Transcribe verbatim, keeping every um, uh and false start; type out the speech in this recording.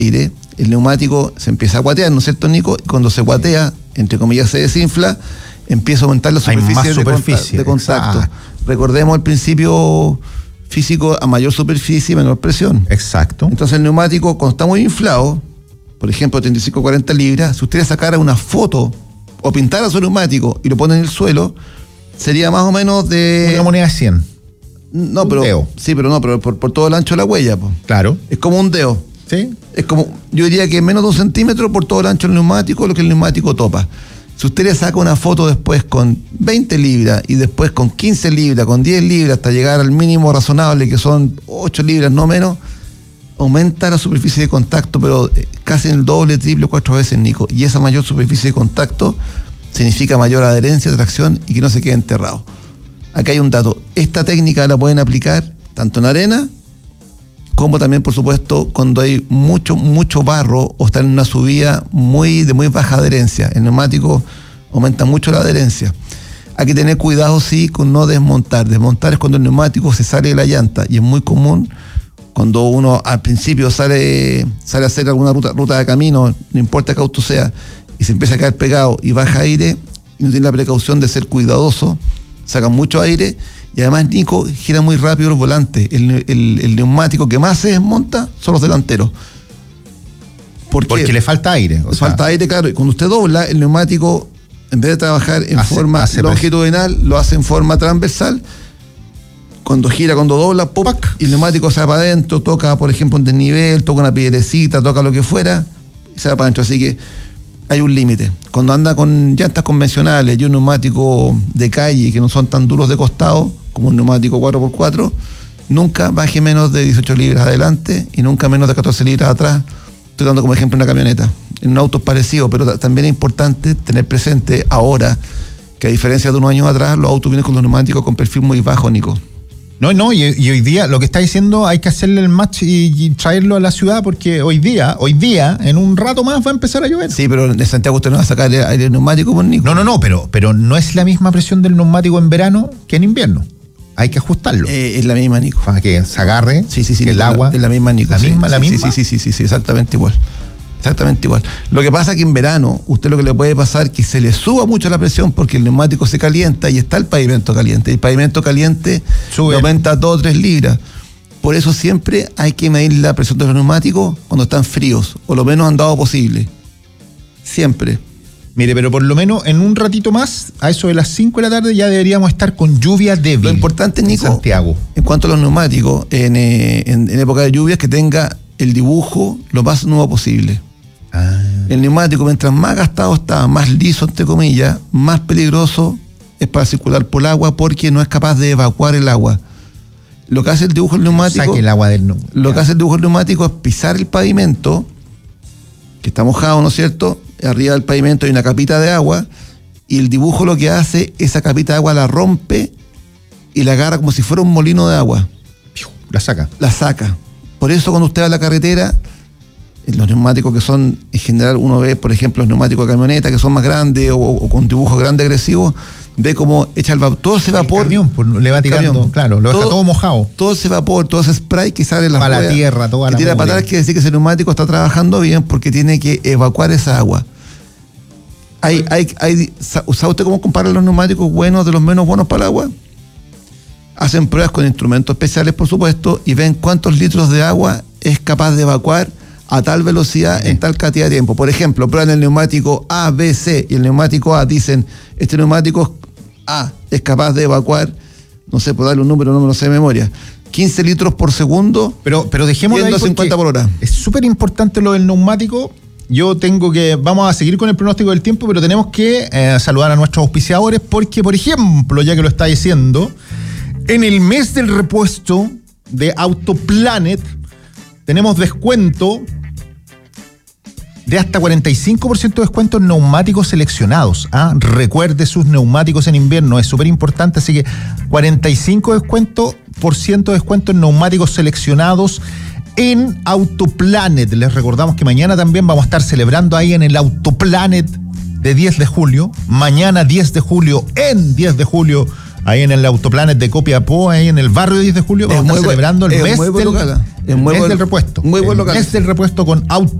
aire, el neumático se empieza a guatear, ¿no es cierto, Nico? Y cuando se guatea, entre comillas se desinfla, empieza a aumentar la superficie, de, superficie de contacto. Exacto. Recordemos el principio físico: a mayor superficie, menor presión. Exacto. Entonces el neumático, cuando está muy inflado, por ejemplo treinta y cinco a cuarenta libras, si usted sacara una foto o pintara su neumático y lo pone en el suelo, sería más o menos de... Una moneda de cien. No, un pero... dedo. Sí, pero no, pero por, por todo el ancho de la huella, po. Claro. Es como un dedo. Sí. Es como, yo diría que menos de un centímetro por todo el ancho del neumático, lo que el neumático topa. Si usted le saca una foto después con veinte libras y después con quince libras, con diez libras, hasta llegar al mínimo razonable, que son ocho libras, no menos, aumenta la superficie de contacto, pero casi en el doble, triple, cuatro veces, Nico. Y esa mayor superficie de contacto significa mayor adherencia, tracción y que no se quede enterrado. Acá hay un dato. Esta técnica la pueden aplicar tanto en arena como también, por supuesto, cuando hay mucho, mucho barro o están en una subida muy, de muy baja adherencia. El neumático aumenta mucho la adherencia. Hay que tener cuidado, sí, con no desmontar. Desmontar es cuando el neumático se sale de la llanta, y es muy común cuando uno al principio sale, sale a hacer alguna ruta, ruta de camino, no importa qué auto sea, y se empieza a caer pegado y baja aire, y no tiene la precaución de ser cuidadoso, saca mucho aire, y además, Nico, gira muy rápido el volante. El, el, el neumático que más se desmonta son los delanteros. ¿Por qué? Porque le falta aire. O le sea, falta aire, claro. Y cuando usted dobla, el neumático, en vez de trabajar en hace, forma hace longitudinal, lo hace en forma transversal. Cuando gira, cuando dobla, pop, y el neumático se va para adentro, toca, por ejemplo, un desnivel, toca una piedrecita, toca lo que fuera, y se va para adentro. Así que hay un límite. Cuando anda con llantas convencionales y un neumático de calle que no son tan duros de costado, como un neumático cuatro por cuatro, nunca baje menos de dieciocho libras adelante y nunca menos de catorce libras atrás. Estoy dando como ejemplo una camioneta. En un auto es parecido, pero también es importante tener presente ahora que, a diferencia de unos años atrás, los autos vienen con los neumáticos con perfil muy bajo, Nico. No, no, y, y hoy día lo que está diciendo, hay que hacerle el match y, y traerlo a la ciudad, porque hoy día, hoy día, en un rato más va a empezar a llover. Sí, pero en Santiago usted no va a sacar aire, aire neumático por Nico. No, no, no, pero, pero no es la misma presión del neumático en verano que en invierno. Hay que ajustarlo. Eh, es la misma, Nico. Para que se agarre, sí, sí, sí, que el agua. Es la misma, Nico. La sí, misma, sí, la sí, misma. Sí, sí, sí, sí, exactamente igual. Exactamente igual. Lo que pasa es que en verano, usted lo que le puede pasar es que se le suba mucho la presión porque el neumático se calienta y está el pavimento caliente. El pavimento caliente sube, aumenta dos o tres libras. Por eso siempre hay que medir la presión de los neumáticos cuando están fríos, o lo menos andado posible. Siempre. Mire, pero por lo menos en un ratito más, a eso de las cinco de la tarde, ya deberíamos estar con lluvia débil. Lo importante, Nico, en Santiago, en cuanto a los neumáticos, en, eh, en, en época de lluvias, que tenga el dibujo lo más nuevo posible. Ah. El neumático, mientras más gastado está, más liso, entre comillas, más peligroso es para circular por el agua, porque no es capaz de evacuar el agua. Lo que hace el dibujo del neumático, saque el agua del neumático. Lo que hace el dibujo del neumático es pisar el pavimento, que está mojado, ¿no es cierto? Arriba del pavimento hay una capita de agua, y el dibujo lo que hace, esa capita de agua la rompe y la agarra como si fuera un molino de agua. La saca. La saca. Por eso cuando usted va a la carretera, los neumáticos que son, en general, uno ve, por ejemplo, los neumáticos de camioneta que son más grandes o, o con dibujos grandes agresivos, ve como echa el vapor, todo ese vapor. El camión, pues, le va tirando, camión, claro, lo deja todo, todo mojado. Todo ese vapor, todo ese spray que sale en la para la tierra, toda que la tira para atrás, quiere decir que ese neumático está trabajando bien porque tiene que evacuar esa agua. Hay, hay, hay, ¿sabe usted cómo compara los neumáticos buenos de los menos buenos para el agua? Hacen pruebas con instrumentos especiales, por supuesto, y ven cuántos litros de agua es capaz de evacuar a tal velocidad, sí, en tal cantidad de tiempo. Por ejemplo, prueban el neumático A, B, C, y el neumático A dicen, este neumático A es capaz de evacuar, no sé, por darle un número, no me lo sé de memoria, quince litros por segundo, pero, pero dejémoslo ahí, cincuenta por hora. Es súper importante lo del neumático. Yo tengo que, vamos a seguir con el pronóstico del tiempo, pero tenemos que eh, saludar a nuestros auspiciadores, porque, por ejemplo, ya que lo está diciendo, en el mes del repuesto de Autoplanet tenemos descuento de hasta cuarenta y cinco por ciento de descuento en neumáticos seleccionados. ¿ah? Recuerde sus neumáticos en invierno, es súper importante, así que cuarenta y cinco por ciento de descuento en neumáticos seleccionados en Autoplanet. Les recordamos que mañana también vamos a estar celebrando ahí en el Autoplanet de diez de julio. Mañana diez de julio, en diez de julio, ahí en el Autoplanet de Copiapó, ahí en el barrio diez de julio, vamos a estar celebrando el mes, del, es el muy mes buen, del repuesto. Muy buen el local. mes del repuesto con auto